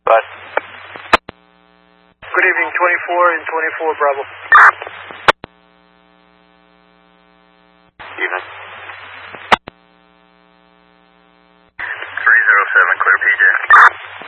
Bye. Good evening, 24 and 24 Bravo. Evening. 307, clear PJ.